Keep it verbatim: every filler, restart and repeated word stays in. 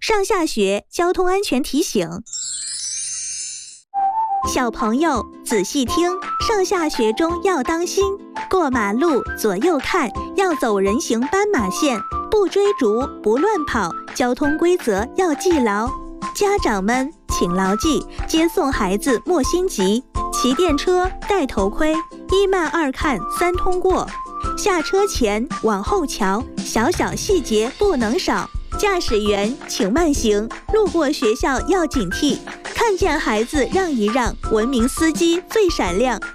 上下学交通安全提醒。小朋友仔细听，上下学中要当心，过马路左右看，要走人行斑马线，不追逐，不乱跑，交通规则要记牢。家长们请牢记，接送孩子莫心急，骑电车戴头盔，一慢二看三通过，下车前往后瞧，小小细节不能少。驾驶员请慢行，路过学校要警惕，看见孩子让一让，文明司机最闪亮。